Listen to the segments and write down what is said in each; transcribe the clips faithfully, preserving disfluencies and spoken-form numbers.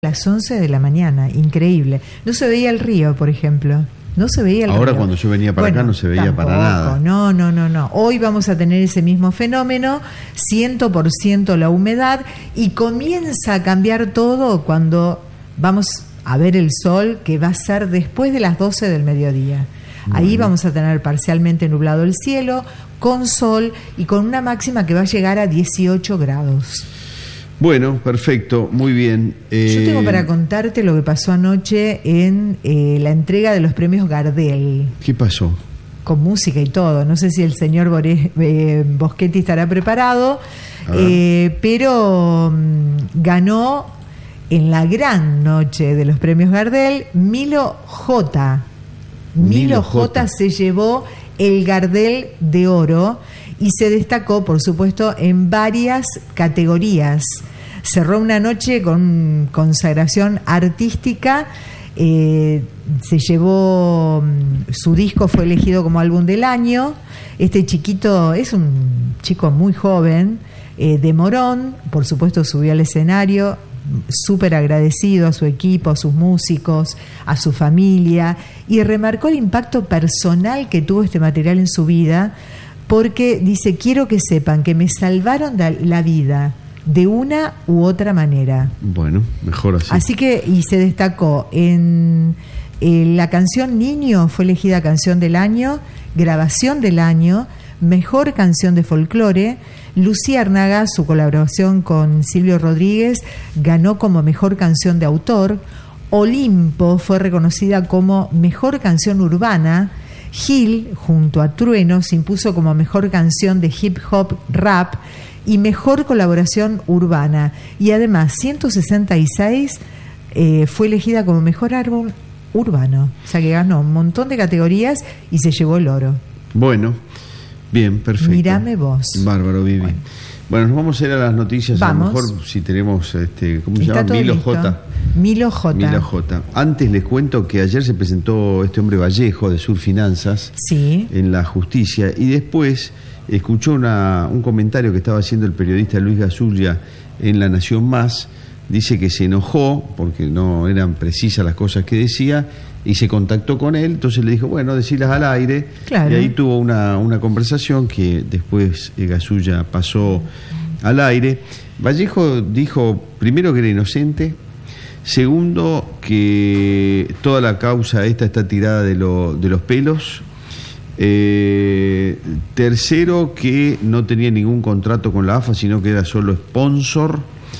las once de la mañana, increíble. No se veía el río, por ejemplo. No se veía el Ahora río. Cuando yo venía para bueno, acá no se veía tampoco, para nada. No, no, no, no. Hoy vamos a tener ese mismo fenómeno, cien por ciento la humedad, y comienza a cambiar todo cuando vamos a ver el sol, que va a ser después de las doce del mediodía. Bueno. Ahí vamos a tener parcialmente nublado el cielo, con sol y con una máxima que va a llegar a dieciocho grados. Bueno, perfecto, muy bien. Eh... Yo tengo para contarte lo que pasó anoche en eh, la entrega de los premios Gardel. ¿Qué pasó? Con música y todo. No sé si el señor Bore, eh, Boschetti estará preparado, eh, pero um, ganó en la gran noche de los premios Gardel Milo J. Milo, Milo J. J se llevó el Gardel de oro y se destacó, por supuesto, en varias categorías. Cerró una noche con consagración artística, eh, se llevó, su disco fue elegido como álbum del año. Este chiquito es un chico muy joven, eh, de Morón, por supuesto subió al escenario, súper agradecido a su equipo, a sus músicos, a su familia, y remarcó el impacto personal que tuvo este material en su vida, porque dice: quiero que sepan que me salvaron la vida de una u otra manera. Bueno, mejor así. Así que, y se destacó en, en la canción Niño, fue elegida canción del año, grabación del año, mejor canción de folclore. Luciérnaga, su colaboración con Silvio Rodríguez, ganó como mejor canción de autor. Olimpo fue reconocida como mejor canción urbana. Gil, junto a Trueno, se impuso como mejor canción de hip hop rap y mejor colaboración urbana. Y además, ciento sesenta y seis eh, fue elegida como mejor álbum urbano. O sea que ganó un montón de categorías y se llevó el oro. Bueno, bien, perfecto. Mírame vos. Bárbaro, Vivi. Bueno. Bueno, nos vamos a ir a las noticias. Vamos. A lo mejor si tenemos, este, ¿cómo se Está llama? Milo listo. J. Milo J. Milo J. Antes les cuento que ayer se presentó este hombre Vallejo de Surfinanzas, sí, en la justicia, y después escuchó una, un comentario que estaba haciendo el periodista Luis Gasulla en La Nación Más. Dice que se enojó porque no eran precisas las cosas que decía y se contactó con él, entonces le dijo, bueno, decirlas al aire. Claro. Y ahí tuvo una, una conversación que después eh, Gasulla pasó al aire. Vallejo dijo primero que era inocente, segundo que toda la causa esta está tirada de, lo, de los pelos, eh, tercero que no tenía ningún contrato con la A F A, sino que era solo sponsor,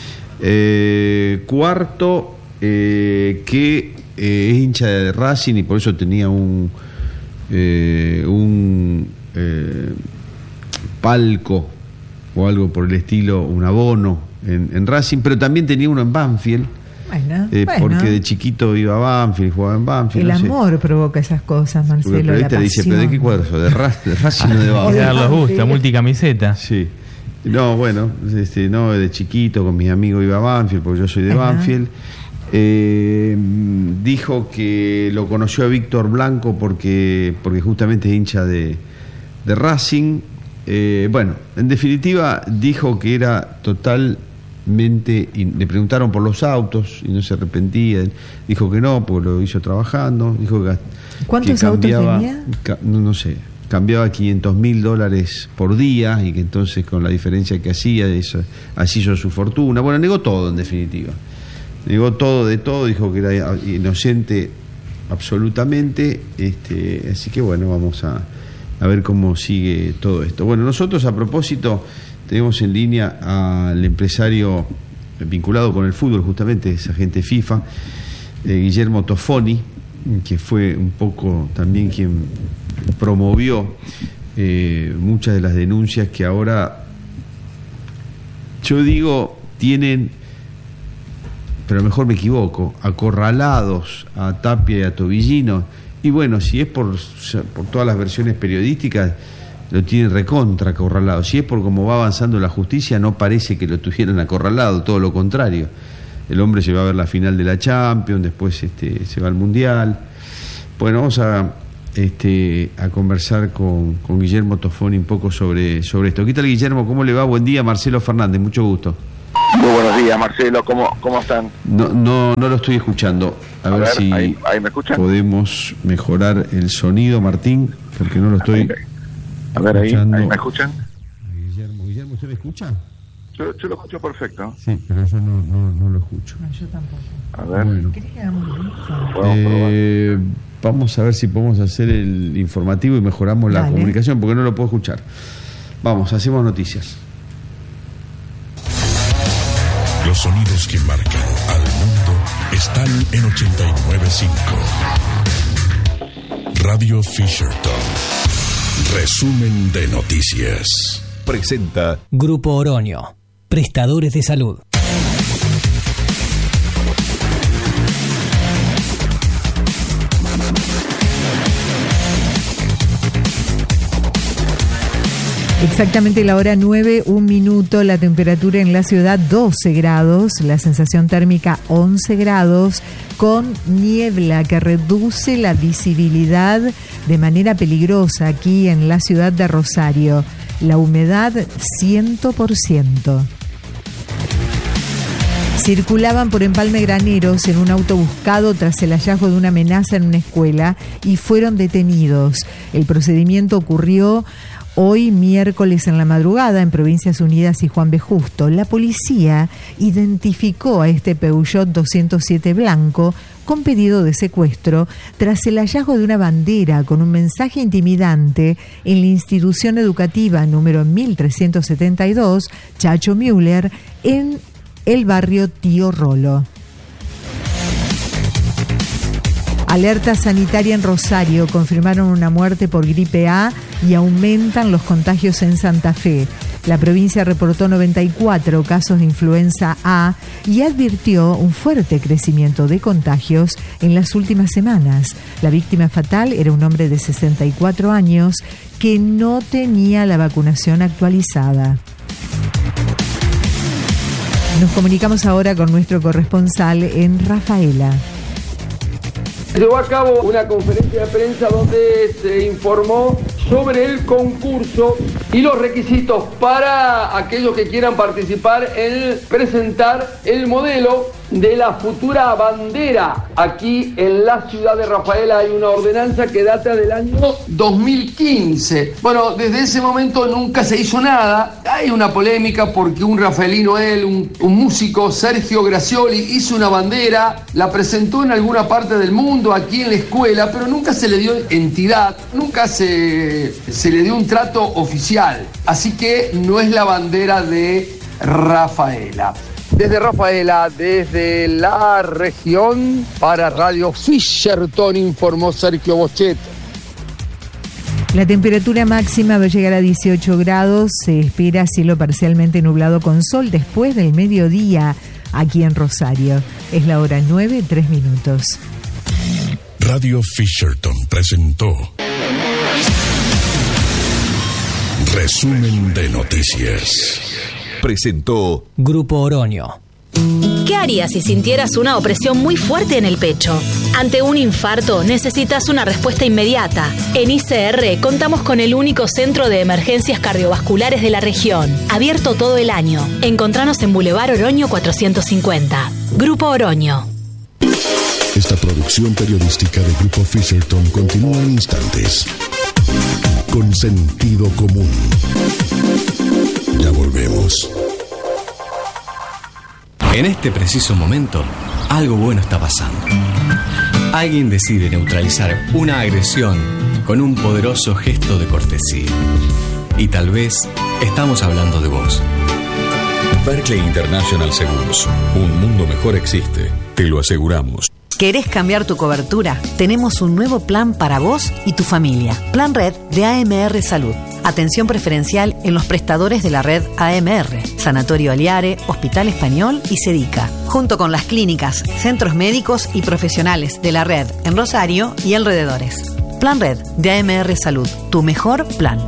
eh, cuarto eh, que eh, es hincha de Racing y por eso tenía un eh, un eh, palco o algo por el estilo, un abono en, en Racing, pero también tenía uno en Banfield. Bueno, eh, bueno. Porque de chiquito iba a Banfield, jugaba en Banfield. El no amor sé. provoca esas cosas, Marcelo. Porque el periodista la dice, ¿pero de qué cuadro sos? ¿De, Ra de Racing o de Banfield? A les gusta, multicamiseta. Sí. No, bueno, este, no, de chiquito con mis amigos iba a Banfield, porque yo soy de Ajá. Banfield. Eh, dijo que lo conoció a Víctor Blanco porque, porque justamente es hincha de, de Racing. Eh, bueno, en definitiva, dijo que era totalmente. Y le preguntaron por los autos y no se arrepentía. Dijo que no, porque lo hizo trabajando. Dijo que, ¿cuántos que cambiaba, autos tenía? Ca, no, no sé. Cambiaba quinientos mil dólares por día y que entonces con la diferencia que hacía, eso, así hizo su fortuna. Bueno, negó todo en definitiva. Negó todo de todo, dijo que era inocente absolutamente. Este, así que bueno, vamos a, a ver cómo sigue todo esto. Bueno, nosotros a propósito tenemos en línea al empresario vinculado con el fútbol, justamente es agente FIFA, eh, Guillermo Tofoni, que fue un poco también quien promovió eh, muchas de las denuncias que ahora, yo digo, tienen, pero a lo mejor me equivoco, acorralados a Tapia y a Tobillino. Y bueno, si es por, por todas las versiones periodísticas, lo tienen recontra acorralado. Si es por cómo va avanzando la justicia, no parece que lo tuvieran acorralado, todo lo contrario. El hombre se va a ver la final de la Champions, después este, se va al Mundial. Bueno, vamos a, este, a conversar con, con Guillermo Tofoni un poco sobre, sobre esto. ¿Qué tal, Guillermo? ¿Cómo le va? Buen día, Marcelo Fernández, mucho gusto. Muy buenos días, Marcelo, ¿cómo, cómo están? No, no, no lo estoy escuchando. A, a ver, ver si ahí, ahí me escuchan. Podemos mejorar el sonido, Martín, porque no lo estoy. A ver, ahí, ahí me escuchan. Guillermo, Guillermo, ¿usted me escucha? Yo, yo lo escucho perfecto. Sí, pero yo no, no, no lo escucho. No, yo tampoco. A ver. Bueno. ¿Querés que hagamos eso? Eh, vamos a ver si podemos hacer el informativo y mejoramos la Dale. comunicación, porque no lo puedo escuchar. Vamos, hacemos noticias. Los sonidos que marcan al mundo están en ochenta y nueve punto cinco. Radio Fisherton. Resumen de noticias. Presenta Grupo Oroño, prestadores de salud. Exactamente la hora nueve, un minuto, la temperatura en la ciudad doce grados, la sensación térmica once grados, con niebla que reduce la visibilidad de manera peligrosa aquí en la ciudad de Rosario. La humedad cien por ciento. Circulaban por Empalme Graneros en un auto buscado tras el hallazgo de una amenaza en una escuela y fueron detenidos. El procedimiento ocurrió hoy miércoles en la madrugada en Provincias Unidas y Juan B. Justo. La policía identificó a este Peugeot doscientos siete blanco con pedido de secuestro tras el hallazgo de una bandera con un mensaje intimidante en la institución educativa número mil trescientos setenta y dos, Chacho Müller, en el barrio Tío Rolo. Alerta sanitaria en Rosario, confirmaron una muerte por gripe A y aumentan los contagios en Santa Fe. La provincia reportó noventa y cuatro casos de influenza A y advirtió un fuerte crecimiento de contagios en las últimas semanas. La víctima fatal era un hombre de sesenta y cuatro años que no tenía la vacunación actualizada. Nos comunicamos ahora con nuestro corresponsal en Rafaela. Llevó a cabo una conferencia de prensa donde se informó sobre el concurso y los requisitos para aquellos que quieran participar en presentar el modelo de la futura bandera. Aquí en la ciudad de Rafaela hay una ordenanza que data del año dos mil quince. Bueno, desde ese momento nunca se hizo nada. Hay una polémica porque un rafaelino, él, un, un músico, Sergio Gracioli, hizo una bandera, la presentó en alguna parte del mundo, aquí en la escuela, pero nunca se le dio entidad, nunca se, se le dio un trato oficial. Así que no es la bandera de Rafaela. Desde Rafaela, desde la región, para Radio Fisherton, informó Sergio Bochet. La temperatura máxima va a llegar a dieciocho grados, se espera cielo parcialmente nublado con sol después del mediodía aquí en Rosario. Es la hora nueve, tres minutos. Radio Fisherton presentó Resumen de noticias. Presentó Grupo Oroño. ¿Qué harías si sintieras una opresión muy fuerte en el pecho? Ante un infarto necesitas una respuesta inmediata. En I C R contamos con el único centro de emergencias cardiovasculares de la región, abierto todo el año. Encontranos en Boulevard Oroño cuatrocientos cincuenta. Grupo Oroño. Esta producción periodística de Grupo Fisherton continúa en instantes. Con sentido común. Ya volvemos. En este preciso momento, algo bueno está pasando. Alguien decide neutralizar una agresión con un poderoso gesto de cortesía. Y tal vez estamos hablando de vos. Berkeley International Seguros. Un mundo mejor existe. Te lo aseguramos. ¿Querés cambiar tu cobertura? Tenemos un nuevo plan para vos y tu familia. Plan Red de A M R Salud. Atención preferencial en los prestadores de la red A M R, Sanatorio Aliare, Hospital Español y Sedica, junto con las clínicas, centros médicos y profesionales de la red en Rosario y alrededores. Plan Red de A M R Salud, tu mejor plan.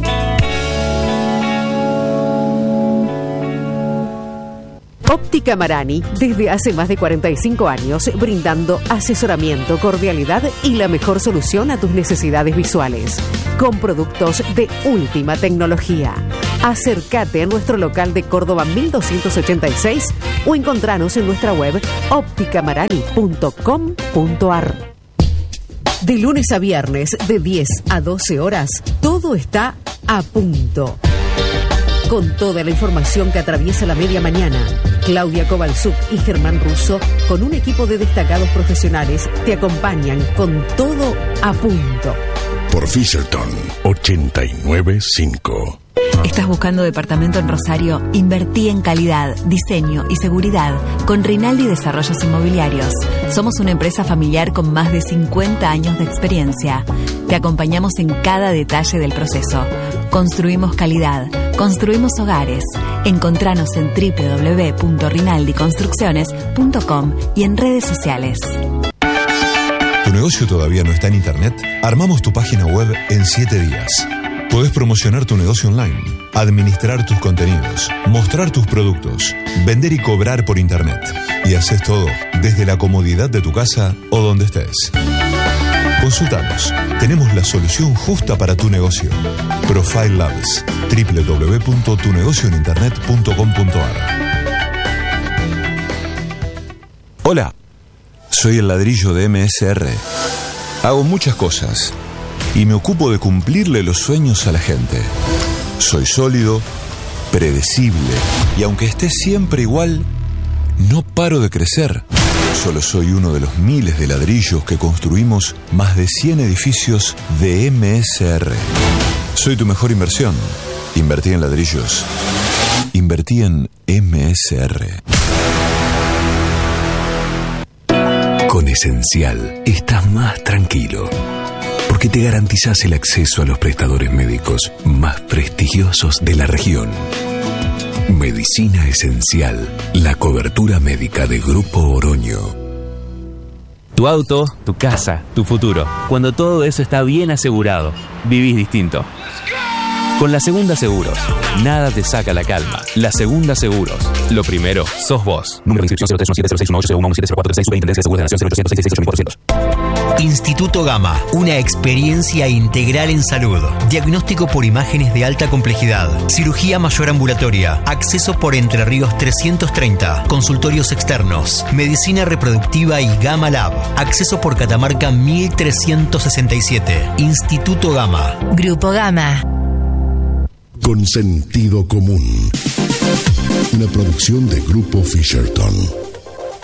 Óptica Marani, desde hace más de cuarenta y cinco años, brindando asesoramiento, cordialidad y la mejor solución a tus necesidades visuales. Con productos de última tecnología. Acércate a nuestro local de Córdoba mil doscientos ochenta y seis o encontranos en nuestra web óptica marani punto com punto ar. De lunes a viernes, de diez a doce horas, todo está a punto. Con toda la información que atraviesa la media mañana, Claudia Kovalchuk y Germán Russo, con un equipo de destacados profesionales, te acompañan con todo a punto. Por Fisherton ochenta y nueve punto cinco. ¿Estás buscando departamento en Rosario? Invertí en calidad, diseño y seguridad con Rinaldi Desarrollos Inmobiliarios. Somos una empresa familiar con más de cincuenta años de experiencia. Te acompañamos en cada detalle del proceso. Construimos calidad, construimos hogares. Encontranos en doble u doble u doble u punto rinaldi construcciones punto com y en redes sociales. ¿Tu negocio todavía no está en internet? Armamos tu página web en siete días. Podés promocionar tu negocio online, administrar tus contenidos, mostrar tus productos, vender y cobrar por internet. Y haces todo desde la comodidad de tu casa o donde estés. Consultanos. Tenemos la solución justa para tu negocio. Profile Labs. doble u doble u doble u punto tu negocio en internet punto com punto ar. Hola. Soy el ladrillo de M S R. Hago muchas cosas y me ocupo de cumplirle los sueños a la gente. Soy sólido, predecible y aunque esté siempre igual, no paro de crecer. Solo soy uno de los miles de ladrillos que construimos más de cien edificios de M S R. Soy tu mejor inversión. Invertí en ladrillos. Invertí en M S R. Con Esencial estás más tranquilo, porque te garantizás el acceso a los prestadores médicos más prestigiosos de la región. Medicina Esencial, la cobertura médica de Grupo Oroño. Tu auto, tu casa, tu futuro. Cuando todo eso está bien asegurado, vivís distinto. Con La Segunda Seguros, nada te saca la calma. La Segunda Seguros. Lo primero, sos vos. Número de inscripción cero tres uno siete cero seis uno ocho cero uno uno siete cero cuatro tres seis. Superintendencia de Seguros de la Nación cero ochocientos seiscientos sesenta y ocho mil cuatrocientos. Instituto Gama, una experiencia integral en salud. Diagnóstico por imágenes de alta complejidad. Cirugía mayor ambulatoria. Acceso por Entre Ríos trescientos treinta. Consultorios externos. Medicina reproductiva y Gama Lab. Acceso por Catamarca mil trescientos sesenta y siete. Instituto Gama. Grupo Gama. Con sentido común. Una producción de Grupo Fisherton.